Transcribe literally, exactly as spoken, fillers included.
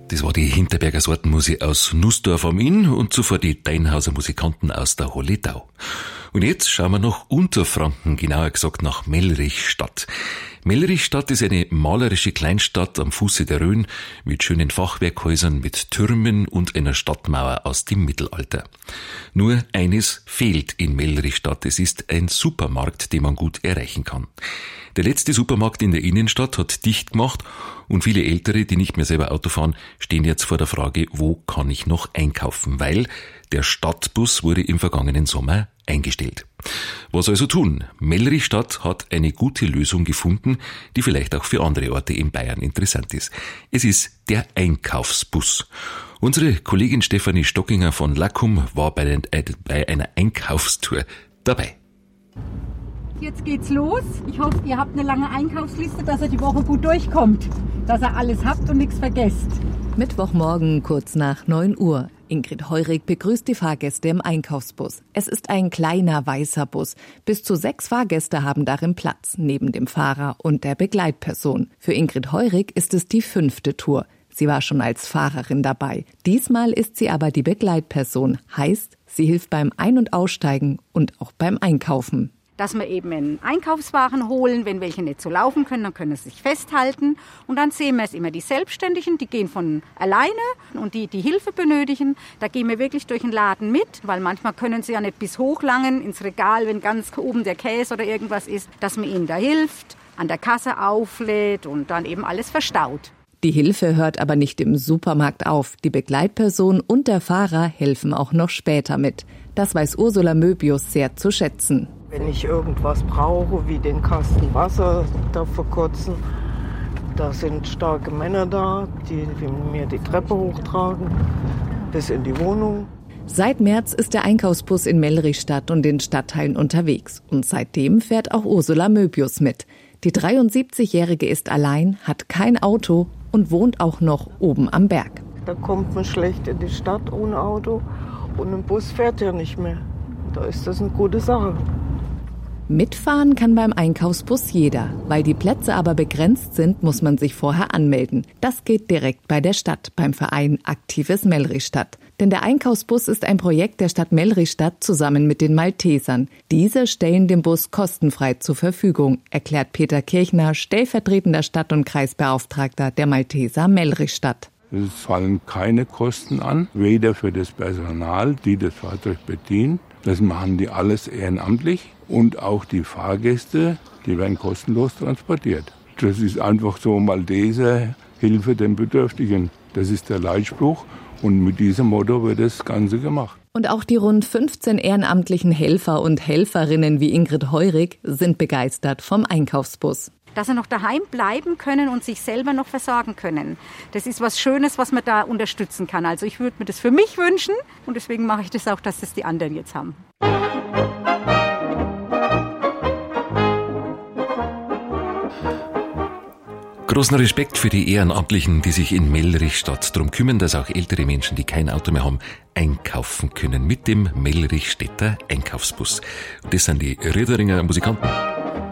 Das war die Hinterberger Sortenmusik aus Nussdorf am Inn und zuvor die Deinhauser Musikanten aus der Holledau. Und jetzt schauen wir nach Unterfranken, genauer gesagt nach Mellrichstadt. Mellrichstadt ist eine malerische Kleinstadt am Fuße der Rhön mit schönen Fachwerkhäusern, mit Türmen und einer Stadtmauer aus dem Mittelalter. Nur eines fehlt in Mellrichstadt. Es ist ein Supermarkt, den man gut erreichen kann. Der letzte Supermarkt in der Innenstadt hat dicht gemacht und viele Ältere, die nicht mehr selber Auto fahren, stehen jetzt vor der Frage, wo kann ich noch einkaufen? Weil der Stadtbus wurde im vergangenen Sommer eingestellt. Was also tun? Mellrichstadt hat eine gute Lösung gefunden, die vielleicht auch für andere Orte in Bayern interessant ist. Es ist der Einkaufsbus. Unsere Kollegin Stefanie Stockinger von Lackum war bei, den, äh, bei einer Einkaufstour dabei. Jetzt geht's los. Ich hoffe, ihr habt eine lange Einkaufsliste, dass ihr die Woche gut durchkommt. Dass ihr alles habt und nichts vergesst. Mittwochmorgen kurz nach neun Uhr. Ingrid Heurig begrüßt die Fahrgäste im Einkaufsbus. Es ist ein kleiner weißer Bus. Bis zu sechs Fahrgäste haben darin Platz, neben dem Fahrer und der Begleitperson. Für Ingrid Heurig ist es die fünfte Tour. Sie war schon als Fahrerin dabei. Diesmal ist sie aber die Begleitperson. Heißt, sie hilft beim Ein- und Aussteigen und auch beim Einkaufen. Dass wir eben einen Einkaufswagen holen, wenn welche nicht so laufen können, dann können sie sich festhalten. Und dann sehen wir es immer, die Selbstständigen, die gehen von alleine und die, die Hilfe benötigen, da gehen wir wirklich durch den Laden mit, weil manchmal können sie ja nicht bis hochlangen ins Regal, wenn ganz oben der Käse oder irgendwas ist, dass man ihnen da hilft, an der Kasse auflädt und dann eben alles verstaut. Die Hilfe hört aber nicht im Supermarkt auf. Die Begleitperson und der Fahrer helfen auch noch später mit. Das weiß Ursula Möbius sehr zu schätzen. Wenn ich irgendwas brauche, wie den Kasten Wasser da vor kurzem, da sind starke Männer da, die mir die Treppe hochtragen bis in die Wohnung. Seit März ist der Einkaufsbus in Mellrichstadt und den Stadtteilen unterwegs. Und seitdem fährt auch Ursula Möbius mit. Die dreiundsiebzigjährige ist allein, hat kein Auto und wohnt auch noch oben am Berg. Da kommt man schlecht in die Stadt ohne Auto und ein Bus fährt ja nicht mehr. Da ist das eine gute Sache. Mitfahren kann beim Einkaufsbus jeder. Weil die Plätze aber begrenzt sind, muss man sich vorher anmelden. Das geht direkt bei der Stadt, beim Verein Aktives Mellrichstadt. Denn der Einkaufsbus ist ein Projekt der Stadt Mellrichstadt zusammen mit den Maltesern. Diese stellen den Bus kostenfrei zur Verfügung, erklärt Peter Kirchner, stellvertretender Stadt- und Kreisbeauftragter der Malteser Mellrichstadt. Es fallen keine Kosten an, weder für das Personal, die das Fahrzeug bedient. Das machen die alles ehrenamtlich. Und auch die Fahrgäste, die werden kostenlos transportiert. Das ist einfach so Malteser Hilfe den Bedürftigen. Das ist der Leitspruch und mit diesem Motto wird das Ganze gemacht. Und auch die rund fünfzehn ehrenamtlichen Helfer und Helferinnen wie Ingrid Heurig sind begeistert vom Einkaufsbus. Dass sie noch daheim bleiben können und sich selber noch versorgen können. Das ist was Schönes, was man da unterstützen kann. Also ich würde mir das für mich wünschen und deswegen mache ich das auch, dass das die anderen jetzt haben. Großen Respekt für die Ehrenamtlichen, die sich in Mellrichstadt darum kümmern, dass auch ältere Menschen, die kein Auto mehr haben, einkaufen können mit dem Mellrichstädter Einkaufsbus. Und das sind die Riederinger Musikanten.